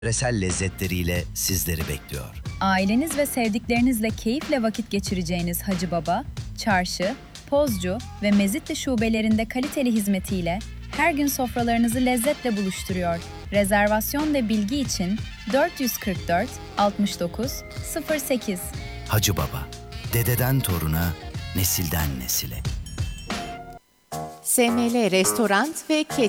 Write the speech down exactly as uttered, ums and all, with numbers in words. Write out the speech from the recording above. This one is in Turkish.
yöresel lezzetleriyle sizleri bekliyor. Aileniz ve sevdiklerinizle keyifle vakit geçireceğiniz Hacı Baba, Çarşı, Pozcu ve Mezitli şubelerinde kaliteli hizmetiyle her gün sofralarınızı lezzetle buluşturuyor. Rezervasyon ve bilgi için dört yüz kırk dört altmış dokuz sıfır sekiz. Hacı Baba, dededen toruna, nesilden nesile. S M L Restoran ve Catering